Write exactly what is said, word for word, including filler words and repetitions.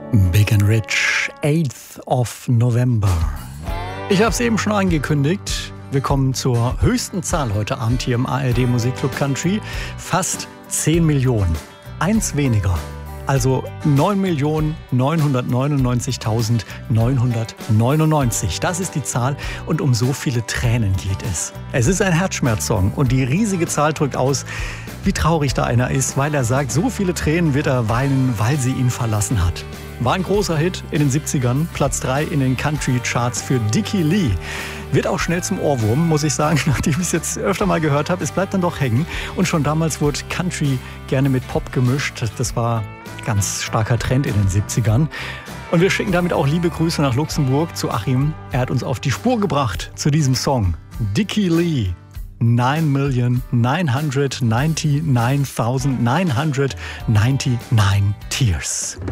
Big and Rich, eighth of November. Ich habe es eben schon angekündigt. Wir kommen zur höchsten Zahl heute Abend hier im A R D Musikclub Country. Fast zehn Millionen. Eins weniger. Also neun Millionen neunhundertneunundneunzigtausendneunhundertneunundneunzig. Das ist die Zahl und um so viele Tränen geht es. Es ist ein Herzschmerzsong und die riesige Zahl drückt aus, wie traurig da einer ist, weil er sagt, so viele Tränen wird er weinen, weil sie ihn verlassen hat. War ein großer Hit in den siebzigern, Platz drei in den Country-Charts für Dickey Lee. Wird auch schnell zum Ohrwurm, muss ich sagen, nachdem ich es jetzt öfter mal gehört habe. Es bleibt dann doch hängen. Und schon damals wurde Country gerne mit Pop gemischt. Das war ganz starker Trend in den siebzigern. Und wir schicken damit auch liebe Grüße nach Luxemburg zu Achim. Er hat uns auf die Spur gebracht zu diesem Song. Dickey Lee. nine million nine hundred ninety-nine thousand nine hundred ninety-nine tears.